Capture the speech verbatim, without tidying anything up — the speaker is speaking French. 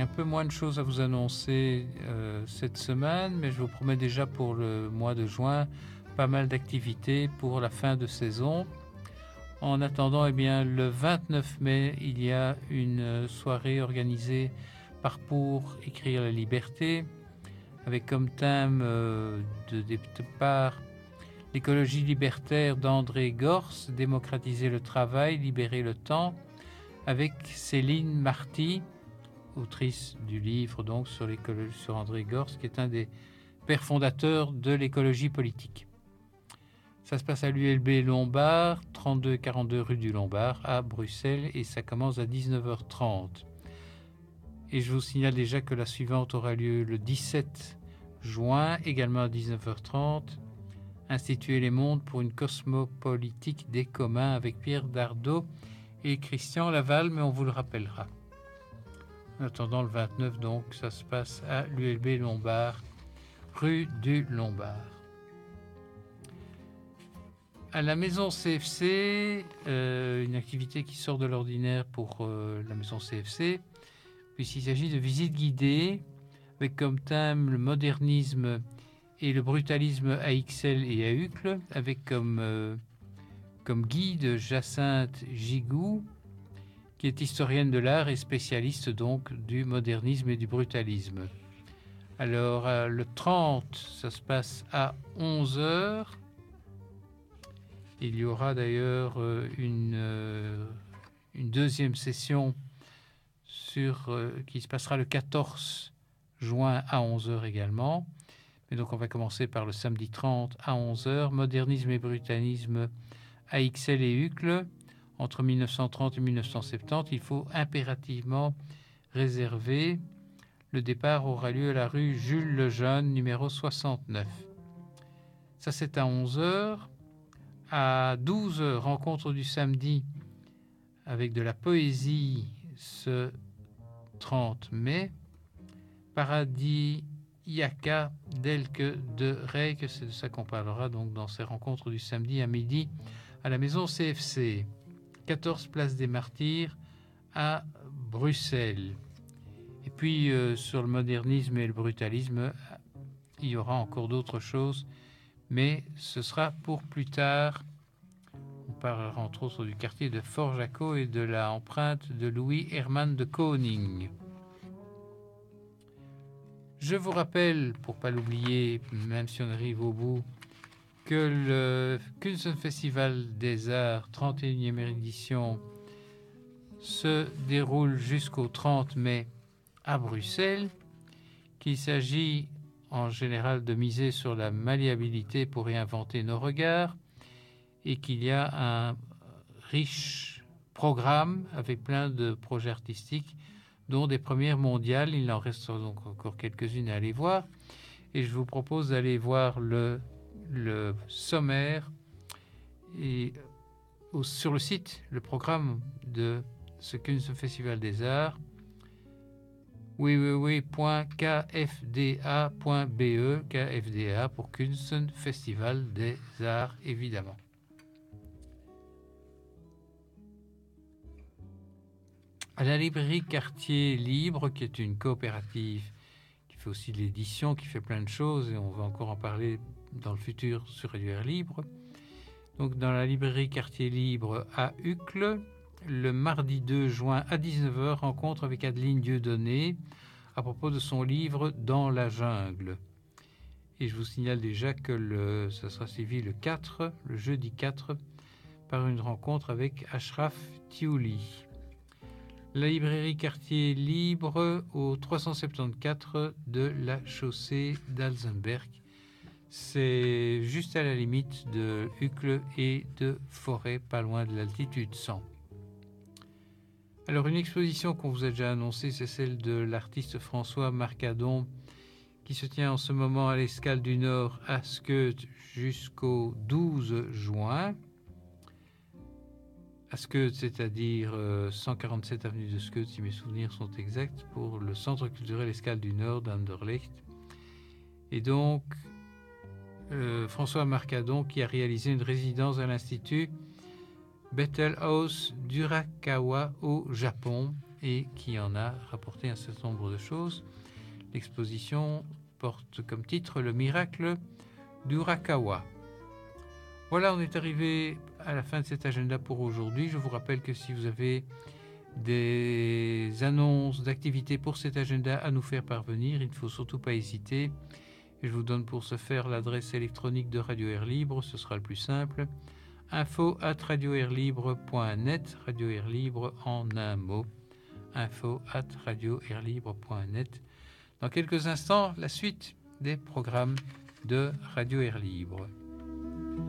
j'ai un peu moins de choses à vous annoncer euh, cette semaine, mais je vous promets déjà pour le mois de juin pas mal d'activités pour la fin de saison. En attendant, eh bien, le vingt-neuf mai, il y a une soirée organisée par Pour écrire la liberté, avec comme thème euh, de départ l'écologie libertaire d'André Gors, démocratiser le travail, libérer le temps, avec Céline Marty, autrice du livre donc sur l'écologie, sur André Gors, qui est un des pères fondateurs de l'écologie politique. Ça se passe à l'U L B Lombard, trente-deux quarante-deux rue du Lombard, à Bruxelles, et ça commence à dix-neuf heures trente. Et je vous signale déjà que la suivante aura lieu le dix-sept juin, également à dix-neuf heures trente, Instituer les mondes pour une cosmopolitique des communs, avec Pierre Dardot et Christian Laval, mais on vous le rappellera. En attendant, le vingt-neuf, donc, ça se passe à l'U L B Lombard, rue du Lombard. À la maison C F C, euh, une activité qui sort de l'ordinaire pour euh, la maison C F C, puisqu'il s'agit de visites guidées, avec comme thème le modernisme et le brutalisme à Ixelles et à Uccle, avec comme, euh, comme guide Jacinthe Gigou, qui est historienne de l'art et spécialiste donc du modernisme et du brutalisme. Alors, euh, le trente, ça se passe à onze heures. Il y aura d'ailleurs euh, une, euh, une deuxième session sur, euh, qui se passera le quatorze juin à onze heures également. Et donc, on va commencer par le samedi trente à onze heures. Modernisme et brutalisme à Ixelles et Uccle. Entre mille neuf cent trente et mille neuf cent soixante-dix, il faut impérativement réserver. Le départ aura lieu à la rue Jules Lejeune, numéro soixante-neuf. Ça, c'est à onze heures. À douze heures, rencontre du samedi avec de la poésie ce trente mai. Paradis Iaka d'Elke de Reyck, c'est de ça qu'on parlera donc dans ces rencontres du samedi à midi à la maison C F C. quatorze place des Martyrs à Bruxelles. Et puis euh, sur le modernisme et le brutalisme, il y aura encore d'autres choses, mais ce sera pour plus tard. On parlera entre autres du quartier de Fort-Jacot et de la empreinte de Louis Hermann de Koning. Je vous rappelle, pour ne pas l'oublier, même si on arrive au bout, que le Kunstfestival des Arts, trente et unième édition, se déroule jusqu'au trente mai à Bruxelles, qu'il s'agit en général de miser sur la malléabilité pour réinventer nos regards, et qu'il y a un riche programme avec plein de projets artistiques, dont des premières mondiales. Il en reste donc encore quelques-unes à aller voir. Et je vous propose d'aller voir le, le sommaire et au, sur le site, le programme de ce Kunstfestival des Arts, oui oui oui point k f d a point b e, K F D A pour Kunstfestival des Arts, évidemment. À la librairie Quartier Libre, qui est une coopérative qui fait aussi de l'édition, qui fait plein de choses, et on va encore en parler dans le futur sur Radio Air Libre. Donc dans la librairie Quartier Libre à Uccle, le mardi deux juin à dix-neuf heures, rencontre avec Adeline Dieudonné à propos de son livre Dans la jungle. Et je vous signale déjà que le, ça sera suivi le quatre, le jeudi quatre, par une rencontre avec Ashraf Thiouli. La librairie Quartier Libre au trois cent soixante-quatorze de la chaussée d'Alzenberg. C'est juste à la limite de Uccle et de Forêt, pas loin de l'altitude cent. Alors, une exposition qu'on vous a déjà annoncée, c'est celle de l'artiste François Marcadon, qui se tient en ce moment à l'Escale du Nord à Skeuth jusqu'au douze juin. À Skeuth, c'est-à-dire euh, cent quarante-sept avenue de Skeuth, si mes souvenirs sont exacts, pour le Centre culturel Escale du Nord d'Anderlecht. Et donc, euh, François Marcadon, qui a réalisé une résidence à l'Institut Bethel House d'Urakawa au Japon, et qui en a rapporté un certain nombre de choses. L'exposition porte comme titre Le miracle d'Urakawa. Voilà, on est arrivé à la fin de cet agenda pour aujourd'hui. Je vous rappelle que si vous avez des annonces d'activités pour cet agenda à nous faire parvenir, il ne faut surtout pas hésiter. Et je vous donne pour ce faire l'adresse électronique de Radio Air Libre, ce sera le plus simple. info arobase radio air libre point net, Radio Air Libre en un mot. info arobase radio air libre point net. Dans quelques instants, la suite des programmes de Radio Air Libre.